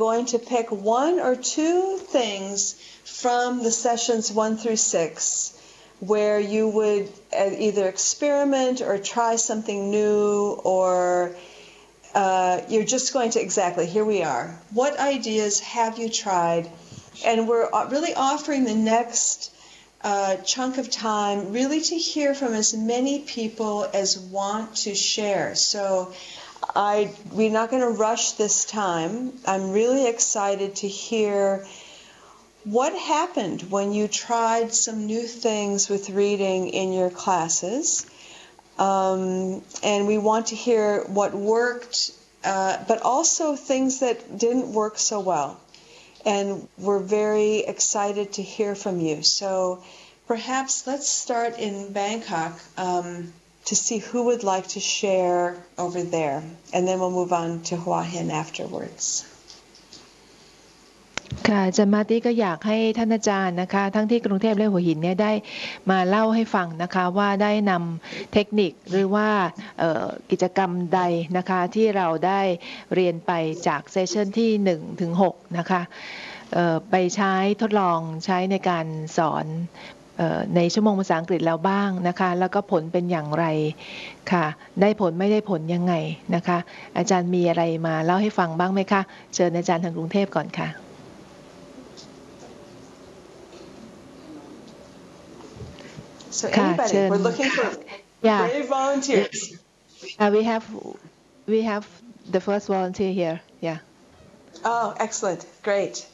going to pick 1 or 2 things from the sessions 1 through 6 where you would either experiment or try something new, or you're just going to, exactly, here we are. What ideas have you tried? And we're really offering the next chunk of time really to hear from as many people as want to share. So we're not going to rush this time. I'm really excited to hear what happened when you tried some new things with reading in your classes. And we want to hear what worked, but also things that didn't work so well. And we're very excited to hear from you. So perhaps let's start in Bangkok to see who would like to share over there. And then we'll move on to Hua Hin afterwards. ค่ะอาจารย์มาตี้ก็อยากให้ท่านอาจารย์นะคะทั้งที่กรุงเทพและหัวหินเนี่ยได้มาเล่าให้ฟังนะคะว่าได้นำเทคนิคหรือว่ากิจกรรมใดนะคะที่เราได้เรียนไปจากเซสชันที่1 ถึง 6นะคะไปใช้ทดลองใช้ในการสอนในชั่วโมงภาษาอังกฤษแล้วบ้างนะคะแล้วก็ผลเป็นอย่างไรค่ะได้ผลไม่ได้ผลยังไงนะคะอาจารย์มีอะไรมาเล่าให้ฟังบ้างไหมคะเชิญอาจารย์ทางกรุงเทพก่อนค่ะ So anybody, we're looking for brave volunteers. We have the first volunteer here. Yeah. Oh, excellent. Great.